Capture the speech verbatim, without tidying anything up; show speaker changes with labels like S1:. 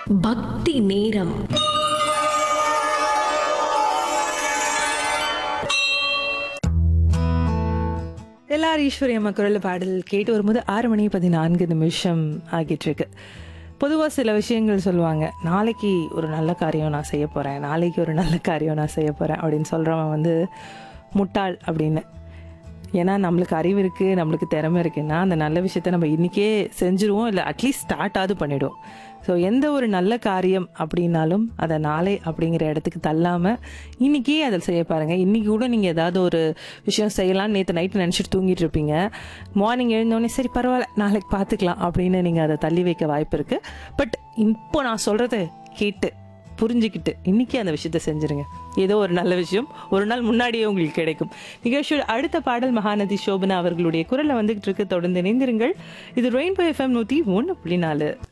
S1: பக்தி நேரம்.
S2: எல்லாரும் ஈஸ்வரி அம்மா குரல் பாடல் கேட்டு வரும்போது ஆறு மணி பதினான்கு நிமிஷம் ஆகிட்டு இருக்கு. பொதுவாக சில விஷயங்கள் சொல்லுவாங்க, நாளைக்கு ஒரு நல்ல காரியம் நான் செய்ய போகிறேன், நாளைக்கு ஒரு நல்ல காரியம் நான் செய்ய போகிறேன் அப்படின்னு சொல்கிறவன் வந்து முட்டாள் அப்படின்னு. ஏன்னா நம்மளுக்கு அறிவு இருக்குது, நம்மளுக்கு திறமை இருக்குன்னா அந்த நல்ல விஷயத்த நம்ம இன்றைக்கே செஞ்சுருவோம், இல்லை அட்லீஸ்ட் ஸ்டார்ட்டாவது பண்ணிவிடுவோம். ஸோ எந்த ஒரு நல்ல காரியம் அப்படின்னாலும் அதை நாளை அப்படிங்கிற இடத்துக்கு தள்ளாமல் இன்றைக்கே அதை செய்ய பாருங்கள். இன்றைக்கி கூட நீங்கள் ஏதாவது ஒரு விஷயம் செய்யலாம்னு நேற்று நைட்டு நினச்சிட்டு தூங்கிட்டு இருப்பீங்க. மார்னிங் எழுந்தோடனே சரி பரவாயில்ல நாளைக்கு பார்த்துக்கலாம் அப்படின்னு நீங்கள் அதை தள்ளி வைக்க வாய்ப்பு இருக்குது. பட் இப்போ நான் சொல்கிறத கேட்டு புரிஞ்சுக்கிட்டு இன்றைக்கி அந்த விஷயத்த செஞ்சுருங்க. ஏதோ ஒரு நல்ல விஷயம் ஒரு நாள் முன்னாடியே உங்களுக்கு கிடைக்கும். நிகழ்ச்சியோட அடுத்த பாடல் மகாநதி சோபனா அவர்களுடைய குரலில் வந்துகிட்டு இருக்கு. தொடர்ந்து இணைந்திருங்கள். இது ரெயின்போ எஃப்எம் நூற்றி ஒன்று புள்ளி நாலு.